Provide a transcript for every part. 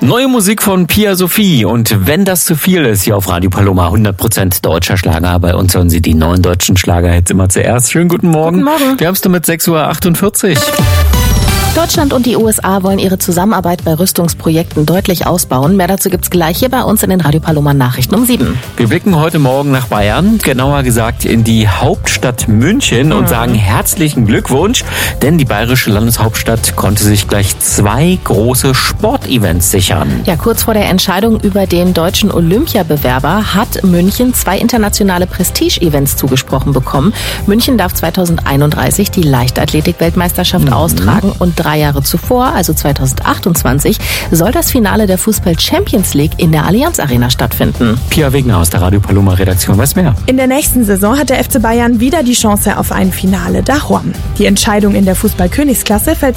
Neue Musik von Pia Sophie und wenn das zu viel ist, hier auf Radio Paloma 100% deutscher Schlager. Bei uns hören Sie die neuen deutschen Schlagerhits immer zuerst. Schönen guten Morgen. Guten Morgen. Wir haben es damit 6:48 Uhr. Deutschland und die USA wollen ihre Zusammenarbeit bei Rüstungsprojekten deutlich ausbauen. Mehr dazu gibt's gleich hier bei uns in den Radio Paloma Nachrichten um 7. Wir blicken heute Morgen nach Bayern, genauer gesagt in die Hauptstadt München und sagen herzlichen Glückwunsch, denn die bayerische Landeshauptstadt konnte sich gleich 2 große Sportevents sichern. Ja, kurz vor der Entscheidung über den deutschen Olympiabewerber hat München 2 internationale Prestige-Events zugesprochen bekommen. München darf 2031 die Leichtathletik-Weltmeisterschaft austragen und 3 Jahre zuvor, also 2028, soll das Finale der Fußball-Champions League in der Allianz Arena stattfinden. Pia Wegner aus der Radio Paloma Redaktion weiß mehr. In der nächsten Saison hat der FC Bayern wieder die Chance auf ein Finale daheim. Die Entscheidung in der Fußball-Königsklasse fällt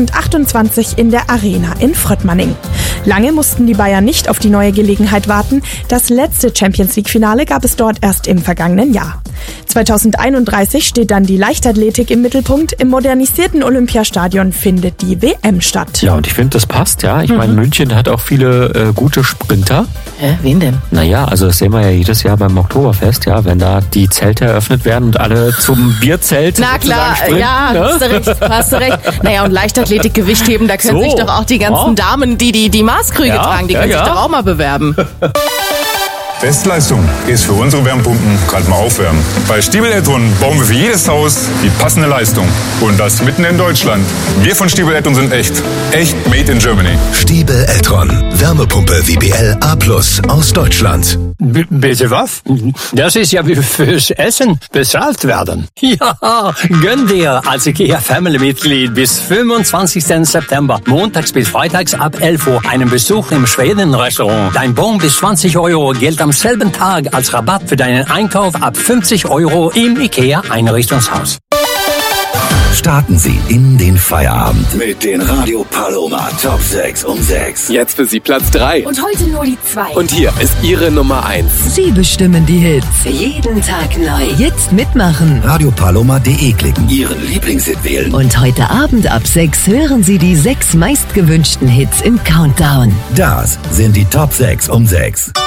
2028 in der Arena in Fröttmanning. Lange mussten die Bayern nicht auf die neue Gelegenheit warten. Das letzte Champions-League-Finale gab es dort erst im vergangenen Jahr. 2031 steht dann die Leichtathletik im Mittelpunkt. Im modernisierten Olympiastadion findet die WM statt. Ja, und ich finde, das passt, ja. Ich meine, München hat auch viele gute Sprinter. Wen denn? Naja, also das sehen wir ja jedes Jahr beim Oktoberfest, ja, wenn da die Zelte eröffnet werden und alle zum Bierzelt Na klar, sprinten, ja, ne? hast du recht. Naja, und Leichtathletik, Gewichtheben, da können sich doch auch die ganzen Damen, die Maßkrüge tragen, die können sich doch auch mal bewerben. Bestleistung ist für unsere Wärmepumpen gerade mal aufwärmen. Bei Stiebel Eltron bauen wir für jedes Haus die passende Leistung. Und das mitten in Deutschland. Wir von Stiebel Eltron sind echt. Echt made in Germany. Stiebel Eltron. Wärmepumpe WBL A+ aus Deutschland. Bitte was? Das ist ja wie fürs Essen bezahlt werden. Ja, gönn dir als IKEA-Family-Mitglied bis 25. September, montags bis freitags ab 11 Uhr, einen Besuch im Schweden-Restaurant. Dein Bon bis 20 € gilt am selben Tag als Rabatt für deinen Einkauf ab 50 € im IKEA-Einrichtungshaus. Starten Sie in den Feierabend mit den Radio Paloma Top 6 um 6. Jetzt für Sie Platz 3. Und heute nur die 2. Und hier ist Ihre Nummer 1. Sie bestimmen die Hits. Jeden Tag neu. Jetzt mitmachen. radiopaloma.de klicken, Ihren Lieblingshit wählen. Und heute Abend ab 6 hören Sie die 6 meistgewünschten Hits im Countdown. Das sind die Top 6 um 6.